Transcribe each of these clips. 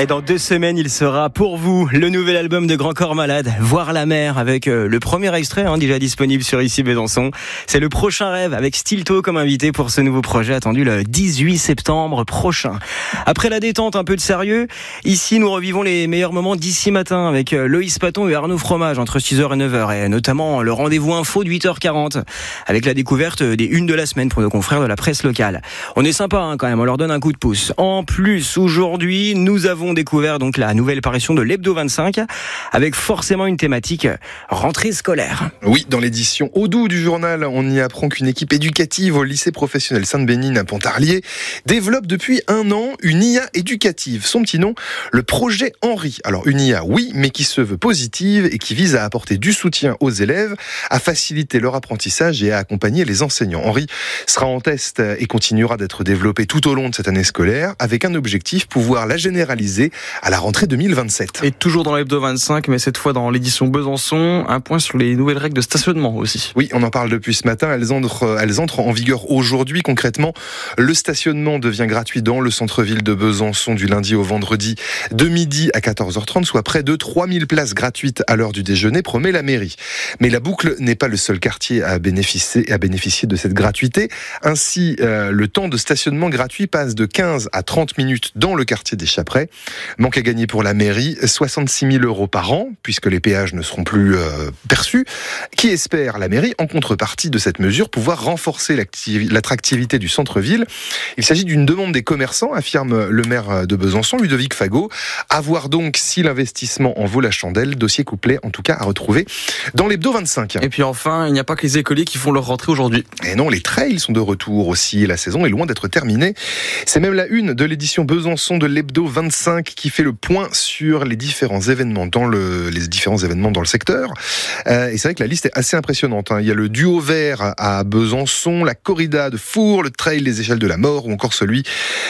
Et dans 2 semaines, il sera pour vous le nouvel album de Grand Corps Malade, Voir la mer, avec le premier extrait déjà disponible sur Ici Besançon. C'est le prochain rêve avec Stilto comme invité pour ce nouveau projet attendu le 18 septembre prochain. Après la détente, un peu de sérieux. Ici, nous revivons les meilleurs moments d'ici matin avec Loïs Paton et Arnaud Fromage entre 6h et 9h et notamment le rendez-vous info de 8h40 avec la découverte des unes de la semaine pour nos confrères de la presse locale. On est sympa quand même, on leur donne un coup de pouce. En plus, aujourd'hui, nous avons découvert donc la nouvelle parution de l'Hebdo 25 avec forcément une thématique rentrée scolaire. Oui, dans l'édition Odoo du journal, on y apprend qu'une équipe éducative au lycée professionnel Sainte-Bénigne à Pontarlier développe depuis 1 an une IA éducative. Son petit nom, le projet Henri. Alors une IA, oui, mais qui se veut positive et qui vise à apporter du soutien aux élèves, à faciliter leur apprentissage et à accompagner les enseignants. Henri sera en test et continuera d'être développé tout au long de cette année scolaire avec un objectif, pouvoir la généraliser à la rentrée 2027. Et toujours dans l'Hebdo 25, mais cette fois dans l'édition Besançon, un point sur les nouvelles règles de stationnement aussi. Oui, on en parle depuis ce matin, elles entrent en vigueur aujourd'hui. Concrètement, le stationnement devient gratuit dans le centre-ville de Besançon du lundi au vendredi de midi à 14h30, soit près de 3000 places gratuites à l'heure du déjeuner, promet la mairie. Mais la Boucle n'est pas le seul quartier à bénéficier de cette gratuité. Ainsi, le temps de stationnement gratuit passe de 15 à 30 minutes dans le quartier des Chaprais. Manque à gagner pour la mairie, 66 000 € par an, puisque les péages ne seront plus perçus. Qui espère la mairie, en contrepartie de cette mesure, pouvoir renforcer l'attractivité du centre-ville. Il s'agit d'une demande des commerçants, affirme le maire de Besançon, Ludovic Fagot. À voir donc si l'investissement en vaut la chandelle. Dossier complet, en tout cas, à retrouver dans l'Hebdo 25. Et puis enfin, il n'y a pas que les écoliers qui font leur rentrée aujourd'hui. Et non, les trails sont de retour aussi. La saison est loin d'être terminée. C'est même la une de l'édition Besançon de l'Hebdo 25 qui fait le point sur les différents événements dans le secteur. Et c'est vrai que la liste est assez impressionnante. Il y a le duo vert à Besançon, la corrida de Four, le trail des échelles de la mort ou encore celui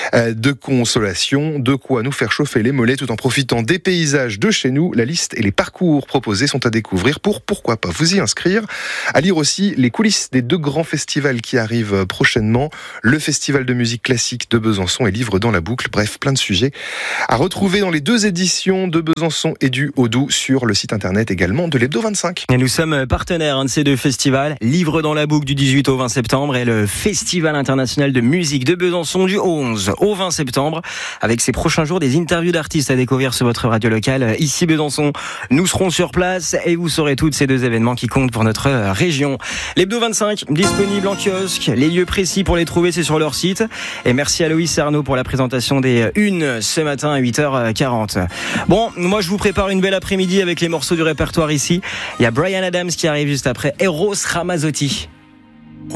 de Consolation. De quoi nous faire chauffer les mollets tout en profitant des paysages de chez nous. La liste et les parcours proposés sont à découvrir pour pourquoi pas vous y inscrire. À lire aussi les coulisses des 2 grands festivals qui arrivent prochainement. Le festival de musique classique de Besançon et Livre dans la Boucle. Bref, plein de sujets à retrouver dans les 2 éditions de Besançon et du Odoo sur le site internet également de l'Hebdo 25. Et nous sommes partenaires de ces 2 festivals, Livre dans la Boucle du 18 au 20 septembre et le Festival international de musique de Besançon du 11 au 20 septembre. Avec ces prochains jours, des interviews d'artistes à découvrir sur votre radio locale. Ici Besançon, nous serons sur place et vous saurez toutes ces 2 événements qui comptent pour notre région. L'Hebdo 25, disponible en kiosque. Les lieux précis pour les trouver, c'est sur leur site. Et merci à Loïs Arnaud pour la présentation des unes ce matin à 8h40. Bon, moi je vous prépare une belle après-midi avec les morceaux du répertoire ici. Il y a Bryan Adams qui arrive juste après, Eros Ramazzotti.